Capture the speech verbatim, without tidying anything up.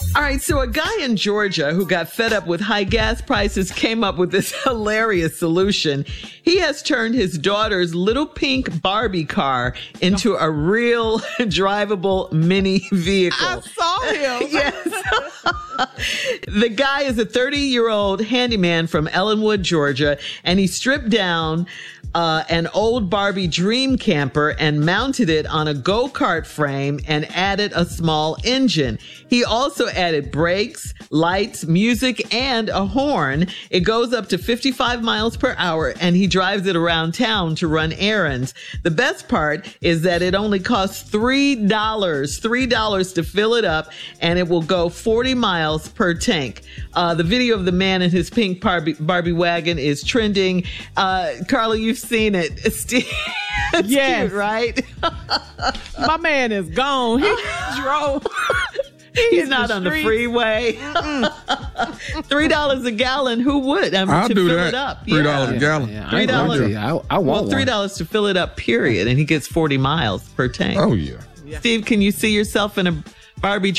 All right, so a guy in Georgia who got fed up with high gas prices came up with this hilarious solution. He has turned his daughter's little pink Barbie car into a real drivable mini vehicle. I saw him. Yes. The guy is a thirty-year-old handyman from Ellenwood, Georgia, and he stripped down Uh, an old Barbie dream camper and mounted it on a go-kart frame and added a small engine. He also added brakes, lights, music, and a horn. It goes up to fifty-five miles per hour, and he drives it around town to run errands. The best part is that it only costs three dollars, three dollars to fill it up, and it will go forty miles per tank. Uh, the video of the man in his pink Barbie, Barbie wagon is trending. Uh, Carla, you've seen it. It's, it's Yes. cute, right? My man is gone. He drove. He He's hit not the on the street. freeway. Three dollars a gallon. Who would? I mean, I'll to do fill that. it up. Three dollars Yeah. a gallon. Yeah, Three I, dollars. agree. I, I want Well, three one. dollars to fill it up. Period, and he gets forty miles per tank. Oh yeah. Steve, can you see yourself in a Barbie